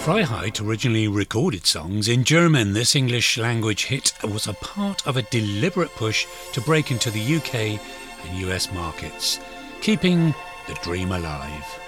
Freiheit originally recorded songs in German. This English language hit was a part of a deliberate push to break into the UK and US markets, keeping the dream alive.